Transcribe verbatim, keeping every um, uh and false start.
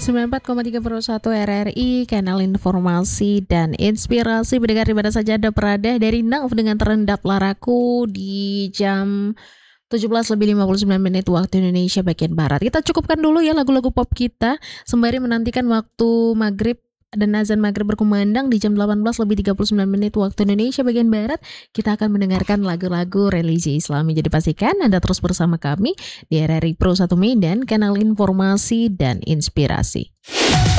sembilan puluh empat koma tiga Pro satu R R I, kanal informasi dan inspirasi. Mendengar di mana saja Anda berada, dari Now dengan Terendap Laraku di jam tujuh belas lebih lima puluh sembilan menit waktu Indonesia bagian Barat. Kita cukupkan dulu ya lagu-lagu pop kita sembari menantikan waktu maghrib dan azan maghrib berkumandang di jam delapan belas lebih tiga puluh sembilan menit waktu Indonesia bagian Barat. Kita akan mendengarkan lagu-lagu religi Islami. Jadi pastikan Anda terus bersama kami di R R I Pro satu Medan, kanal informasi dan inspirasi.